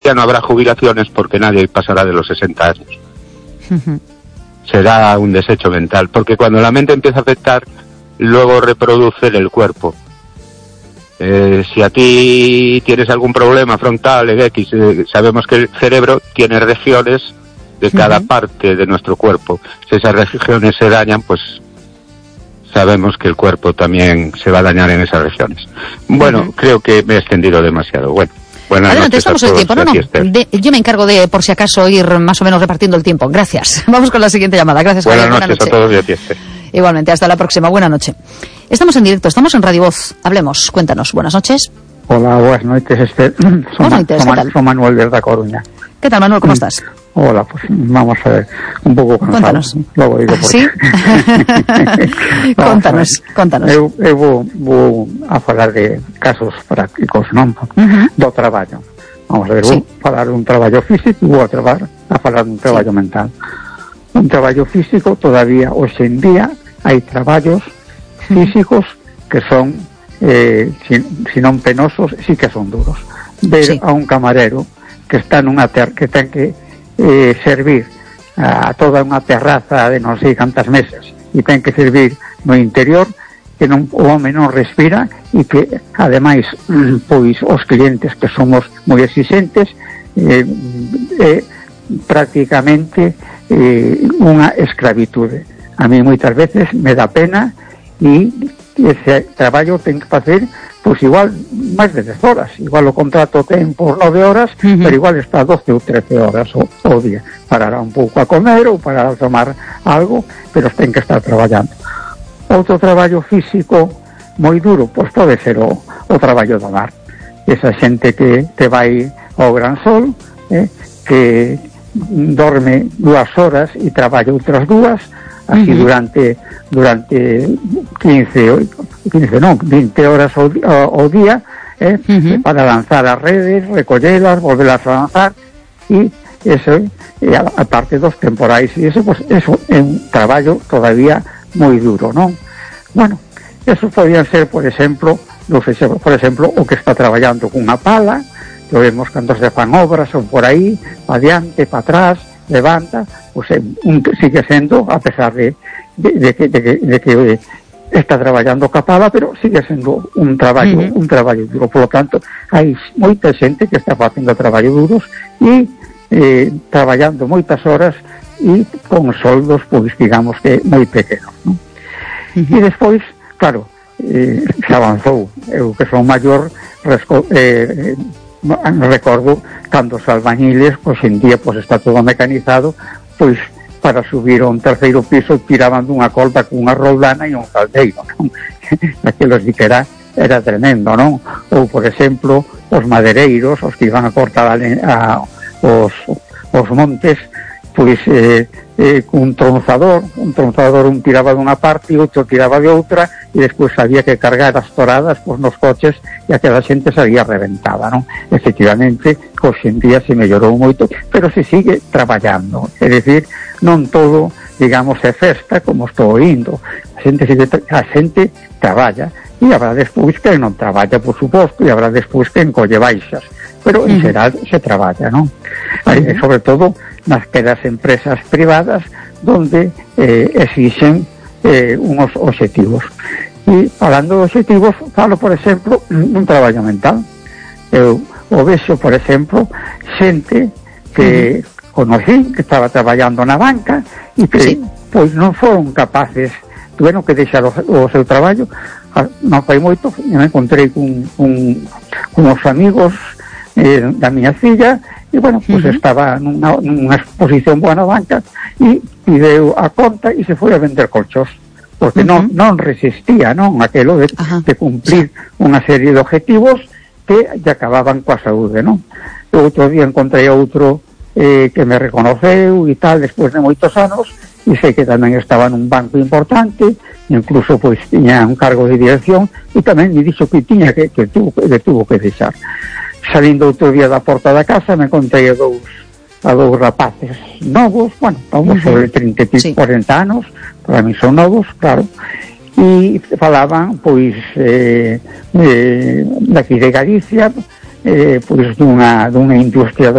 ya no habrá jubilaciones porque nadie pasará de los 60 años. Será un desecho mental, porque cuando la mente empieza a afectar, luego reproduce en el cuerpo. Si a ti tienes algún problema frontal, X, sabemos que el cerebro tiene regiones de cada parte de nuestro cuerpo. Si esas regiones se dañan, pues sabemos que el cuerpo también se va a dañar en esas regiones. Bueno, creo que me he extendido demasiado. Bueno, buenas Adelante, noches estamos en el tiempo. Yo me encargo de, por si acaso, ir más o menos repartiendo el tiempo. Gracias. Vamos con la siguiente llamada. Gracias, Buenas Javier. noches a todos y a ti, Esther. Igualmente, hasta la próxima. Buenas noches. Estamos en directo, estamos en Radio Voz. Hablemos, cuéntanos. Buenas noches. Hola, buenas noches, Esther. Soy Manuel de La Coruña. ¿Qué tal, Manuel? ¿Cómo estás? Hola, pues vamos a ver, un pouco cansado. Contanos. Logo digo por ¿Sí? Contanos. Eu vou a falar de casos prácticos, non? Do traballo. Vamos a ver, vou falar dun traballo físico e vou a falar dun traballo mental. Un traballo físico, todavía hoxe en día hai traballos físicos que son si non penosos, sí que son duros. Ver a un camarero que está nunha que ten que servir a toda unha terraza de non sei cantas mesas e ten que servir no interior, que non, o home non respira e que ademais pois os clientes que somos moi exigentes prácticamente unha escravitude. A mí moitas veces me dá pena e ese traballo ten que facer pois igual máis de 10 horas, igual o contrato ten por 9 horas, pero igual está 12 ou 13 horas o día. Parará un pouco a comer ou parará a tomar algo, pero ten que estar traballando. Outro traballo físico moi duro, pois pode ser o traballo do mar. Esa xente que te vai ao gran sol, que dorme 2 horas e traballa outras 2, así durante 20 horas ao día, para lanzar as redes, recollelas, volvelas a lanzar, e eso, a parte dos temporais, e eso, pues, eso é un traballo todavía moi duro, non? Bueno, eso podían ser, por exemplo, o que está traballando cunha pala, que vemos cando se fan obras, ou por aí, pa diante, pa atrás, levanta, pues sigue sendo, a pesar de que está traballando ca pala, pero sigue sendo un traballo duro. Por lo tanto, hai moita xente que está facendo traballos duros e traballando moitas horas e con soldos, pois digamos que moi pequenos, non? E despois, claro, se avanzou. Eu que son maior, recordo cando os albañiles, pois en día pois está todo mecanizado, pois para subir a un terceiro piso tiraban dunha colda cunha roldana e un caldeiro, non? Aquilo sí que era tremendo, non? Ou, por exemplo, os madereiros, os que iban a cortar os montes, pois cun tronzador un tiraba dunha parte e outro tiraba de outra, e despois había que cargar as toradas pois nos coches e aquela xente salía reventada, non? Efectivamente, hoxe en día se mellorou moito, pero se sigue traballando, é dicir, non todo, digamos, é festa como estou oindo, a xente traballa, e habrá despois que non traballa, por suposto, e habrá despois que encolle baixas, pero en xeral se traballa, non? Sobre todo nas que das empresas privadas donde exixen unos obxectivos. E falando de obxectivos, falo, por exemplo, un traballo mental. Eu o vexo, por exemplo, xente que conocí, que estaba traballando na banca e que pois non foron capaces, tuveron que deixar o seu traballo. Non foi moito, me encontrei con uns amigos da miña filla, e bueno, pues estaba nunha exposición boa na banca e pideu a conta e se foi a vender colchos, porque non resistía, non, aquelo de cumplir unha serie de objetivos que lle acababan coa saúde, non? E outro día encontrei outro que me reconoceu e tal, despois de moitos anos, e sei que tamén estaba nun banco importante, incluso pois tiña un cargo de dirección, e tamén me dixo que tiña que tuvo que deixar. Salindo outro día da porta da casa, me encontrei a dous rapaces novos, bueno, novos sobre 30 e 40 anos, para mí son novos, claro, e falaban, pois, daqui de Galicia, pois dunha industria